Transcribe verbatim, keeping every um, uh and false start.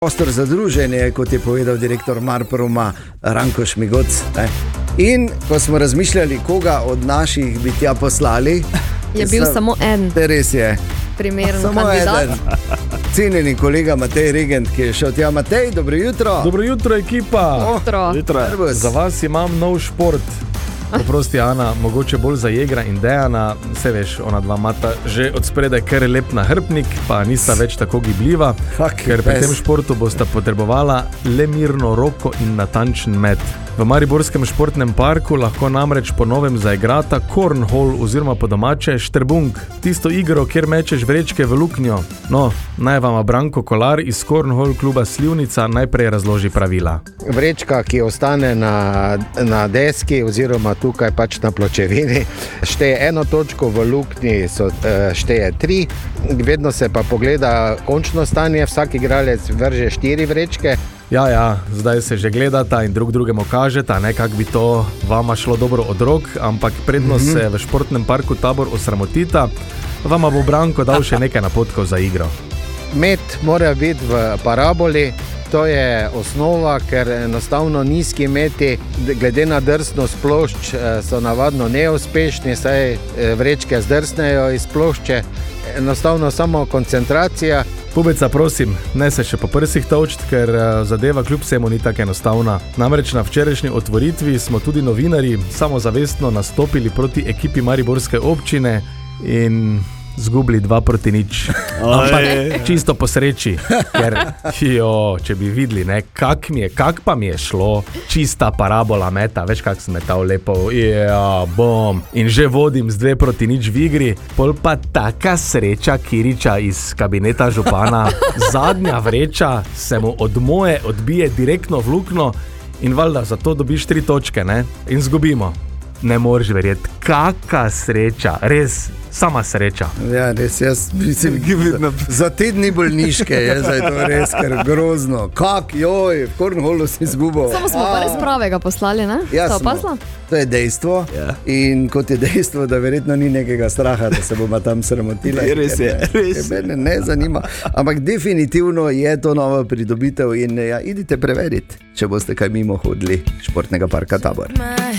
prostor za druženje, kot je povedal direktor Marproma Ranko Šmigoc. Ne? In ko smo razmišljali, koga od naših bi tja poslali, je bil sem, samo en. Res je. Primeren samo kandidat. Eden. Cenjeni kolega Matej Regent, ki je šel tja. Matej, dobro jutro. Dobro jutro, ekipa. Jutro. Jutro. Za vas imam nov šport. Poprosti, Ana, mogoče bolj za Jegra in Dejana, se veš, ona dva mata že od spredaj kar lep nahrbnik, pa nista več tako gibljiva, Fuck ker pri pes. tem športu bosta potrebovala le mirno roko in natančen met. V mariborskem športnem parku lahko namreč po novem zaigrata cornhole oziroma po domače štrbung, tisto igro, kjer mečeš vrečke v luknjo. No, naj vam Branko Kolar iz cornhole kluba Slivnica najprej razloži pravila. Vrečka, ki ostane na, na deski oziroma tukaj pač na pločevini, šteje eno točko, v luknji so, šteje tri, vedno se pa pogleda končno stanje, vsak igralec vrže štiri vrečke. Ja, ja, zdaj se že gledata in drug drugemu kažeta, ne, kak bi to vama šlo dobro od rok, ampak predno mm-hmm. se v športnem parku Tabor osramotita, vama bo Branko dal še nekaj napotkov za igro. Met mora biti v paraboli, to je osnova, ker enostavno nizki meti, glede na drsnost plošč, so navadno neuspešni, saj vrečke zdrsnejo iz plošče, enostavno samo koncentracija. Pubeca, prosim, ne se še po prsih tolčt, ker zadeva kljub vsemu ni tako enostavna. Namreč na včerajšnji otvoritvi smo tudi novinarji samozavestno nastopili proti ekipi mariborske občine in zgubili dva proti nič. Ampak čisto po sreči, ker jo, če bi videli, ne, kak mi je, kak pa mi je šlo, čista parabola meta, veš kak sem metal lepo, ja, bom, in že vodim z dve proti nič v igri, pol pa taka sreča Kiriča iz kabineta župana, zadnja vreča se mu od moje odbije direktno v lukno in valjda zato dobiš tri točke, ne, in zgubimo. Ne moreš verjeti, kaka sreča, res, sama sreča. Ja, res, jaz mislim, za, za te dni bolniške je zdaj to res, ker grozno. Kak, joj, v cornholu si izgubil. Samo smo pa res pravega poslali, ne? Ja, to opazila? To je dejstvo ja. In kot je dejstvo, da verjetno ni nekega straha, da se bomo tam sramotili. Res je, res. Mene ne zanima, ampak definitivno je to nova pridobitev in ja, idite preveriti, če boste kaj mimo hodili športnega parka Tabor.